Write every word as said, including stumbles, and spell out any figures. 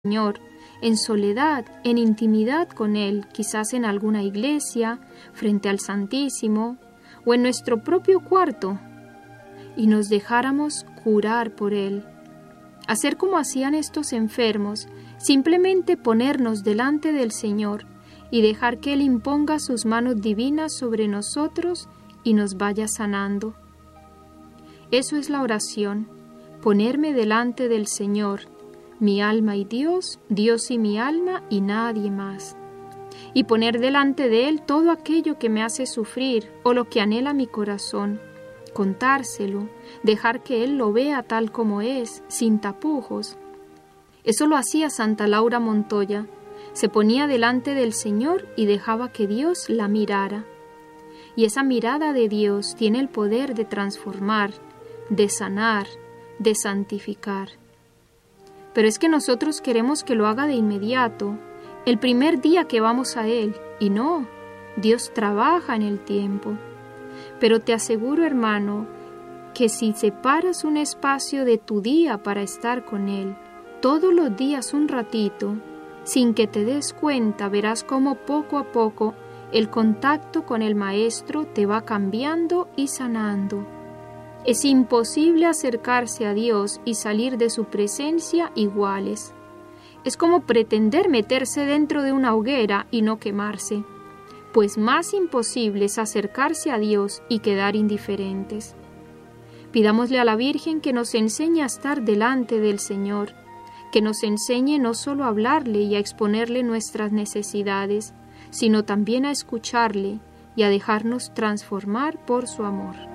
Señor, en soledad, en intimidad con Él, quizás en alguna iglesia, frente al Santísimo, o en nuestro propio cuarto, y nos dejáramos curar por Él. Hacer como hacían estos enfermos, simplemente ponernos delante del Señor y dejar que Él imponga sus manos divinas sobre nosotros y nos vaya sanando. Eso es la oración, ponerme delante del Señor, mi alma y Dios, Dios y mi alma y nadie más. Y poner delante de Él todo aquello que me hace sufrir o lo que anhela mi corazón, contárselo, dejar que Él lo vea tal como es, sin tapujos. Eso lo hacía Santa Laura Montoya, se ponía delante del Señor y dejaba que Dios la mirara. Y esa mirada de Dios tiene el poder de transformar, de sanar, de santificar. Pero es que nosotros queremos que lo haga de inmediato, el primer día que vamos a Él, y no, Dios trabaja en el tiempo. Pero te aseguro, hermano, que si separas un espacio de tu día para estar con Él, todos los días un ratito, sin que te des cuenta, verás cómo poco a poco el contacto con el Maestro te va cambiando y sanando. Es imposible acercarse a Dios y salir de su presencia iguales. Es como pretender meterse dentro de una hoguera y no quemarse, pues más imposible es acercarse a Dios y quedar indiferentes. Pidámosle a la Virgen que nos enseñe a estar delante del Señor, que nos enseñe no solo a hablarle y a exponerle nuestras necesidades, sino también a escucharle y a dejarnos transformar por su amor.